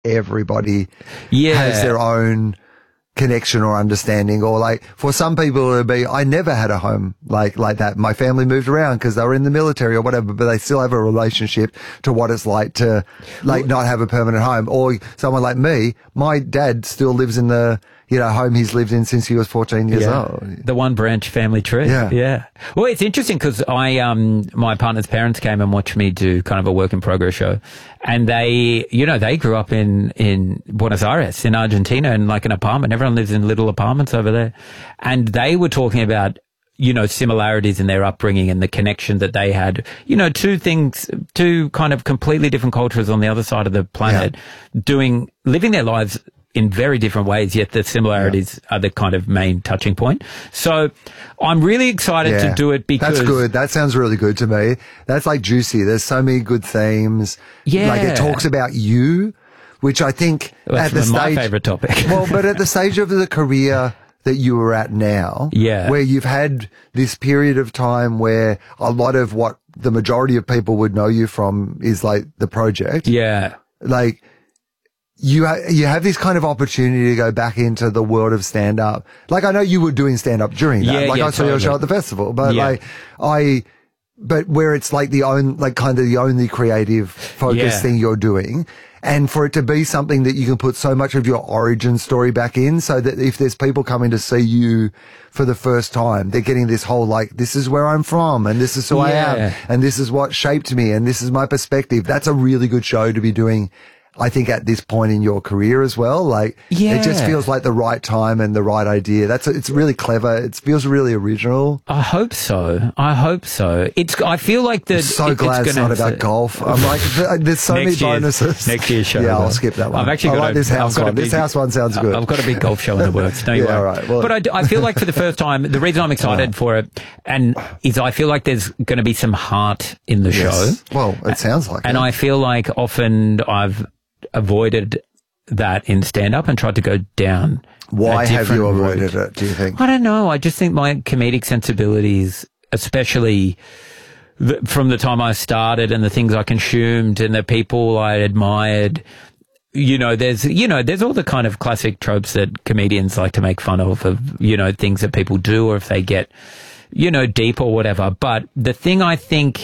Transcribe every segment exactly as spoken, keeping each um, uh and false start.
everybody yeah. has their own connection or understanding, or like for some people it'll be, I never had a home like like that. My family moved around because they were in the military or whatever, but they still have a relationship to what it's like to like not have a permanent home. Or someone like me, my dad still lives in the you know home he's lived in since he was fourteen years yeah. old. The one branch family tree. Yeah, yeah. Well, it's interesting because I um my partner's parents came and watched me do kind of a work in progress show, and they you know they grew up in in Buenos Aires in Argentina in like an apartment. Everyone lives in little apartments over there, and they were talking about you know similarities in their upbringing and the connection that they had. You know, two things, two kind of completely different cultures on the other side of the planet, yeah. doing living their lives in very different ways, yet the similarities yeah. are the kind of main touching point. So I'm really excited yeah. to do it because... That's good. That sounds really good to me. That's like juicy. There's so many good themes. Yeah. Like it talks about you, which I think well, at the my stage... my favourite topic. Well, but at the stage of the career that you are at now, yeah. where you've had this period of time where a lot of what the majority of people would know you from is like the project. Yeah. Like... You ha- you have this kind of opportunity to go back into the world of stand-up. Like, I know you were doing stand-up during that. Yeah, like, yeah, I saw totally. your show at the festival. But, yeah. like, I... But where it's like the own, like kind of the only creative focus yeah. thing you're doing. And for it to be something that you can put so much of your origin story back in, so that if there's people coming to see you for the first time, they're getting this whole like, this is where I'm from and this is who yeah. I am and this is what shaped me and this is my perspective. That's a really good show to be doing, I think, at this point in your career as well. Like, yeah. it just feels like the right time and the right idea. That's, it's really clever. It feels really original. I hope so. I hope so. It's, I feel like the, I'm so it, glad it's, it's not about to, golf. I'm like, there's so many bonoses. Next year's show. Yeah, I'll skip that one. I've actually I got like a, this house one. Big, this house one sounds good. I've got a big golf show in the works. No, you yeah, won't. right. Well, but I, I feel like for the first time, the reason I'm excited right. for it and is I feel like there's going to be some heart in the yes. show. Well, it sounds like And it. I feel like often I've avoided that in stand-up and tried to go down. Why have you avoided route. it, do you think? I don't know. I just think my comedic sensibilities, especially the, from the time I started and the things I consumed and the people I admired, you know, there's, you know, there's all the kind of classic tropes that comedians like to make fun of, of, you know, things that people do or if they get, you know, deep or whatever. But the thing I think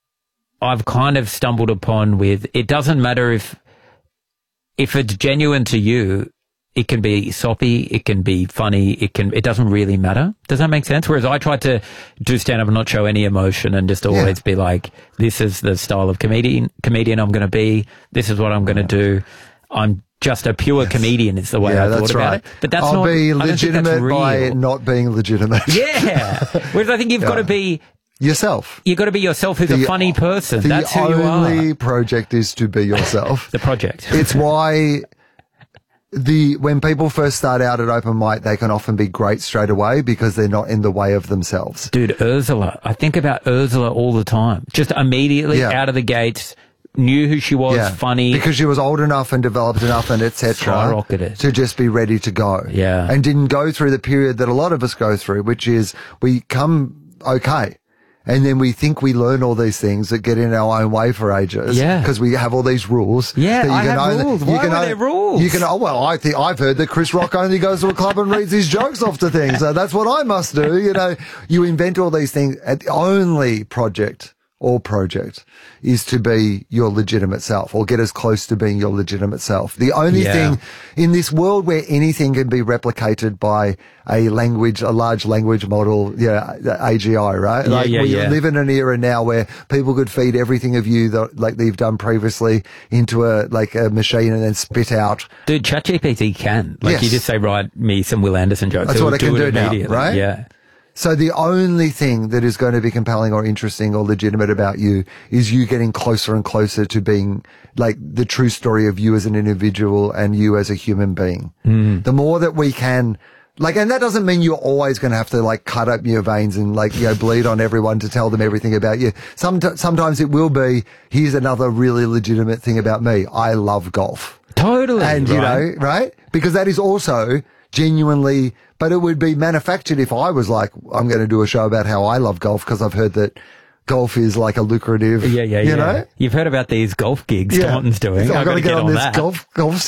I've kind of stumbled upon with, it doesn't matter if, if it's genuine to you, it can be soppy, it can be funny, it can, it doesn't really matter. Does that make sense? Whereas I tried to do stand-up and not show any emotion and just always yeah. be like, this is the style of comedian, comedian I'm going to be. This is what I'm going to do. I'm just a pure yes. comedian is the way yeah, I thought that's about right. it. But that's I'll not, be I legitimate by not being legitimate. Yeah. Whereas I think you've yeah. got to be yourself. You've got to be yourself who's the, a funny person. The That's who you are. The only project is to be yourself. The project. It's why the when people first start out at open mic, they can often be great straight away because they're not in the way of themselves. Dude, Ursula. I think about Ursula all the time. Just immediately yeah. out of the gates, knew who she was, yeah. funny. Because she was old enough and developed enough and et cetera skyrocketed to just be ready to go. Yeah. And didn't go through the period that a lot of us go through, which is we come okay. And then we think we learn all these things that get in our own way for ages. Yeah. Because we have all these rules. Yeah, that you I can have only, rules. You Why can were only, there rules? You can, oh, well, I think, I've heard that Chris Rock only goes to a club and reads his jokes off to things. So that's what I must do. You know, you invent all these things. And the only project or project is to be your legitimate self or get as close to being your legitimate self. The only yeah. thing in this world where anything can be replicated by a language, a large language model, yeah, A G I, right? Yeah, like yeah, we yeah. live in an era now where people could feed everything of you that, like they've done previously into a, like a machine and then spit out. Dude, ChatGPT can. Like yes. you just say, write me some Will Anderson jokes. That's It'll what it can do, do it now, immediately. right? Yeah. So the only thing that is going to be compelling or interesting or legitimate about you is you getting closer and closer to being like the true story of you as an individual and you as a human being. Mm. The more that we can, like, and that doesn't mean you're always going to have to like cut up your veins and like, you know, bleed on everyone to tell them everything about you. Some, sometimes it will be, here's another really legitimate thing about me. I love golf. Totally. And, right. you know, right? Because that is also genuinely, but it would be manufactured if I was like, I'm going to do a show about how I love golf because I've heard that golf is like a lucrative, Yeah, yeah, you yeah. know? You've heard about these golf gigs Yeah. Taunton's doing. I've I've got to get on on this that. golf golf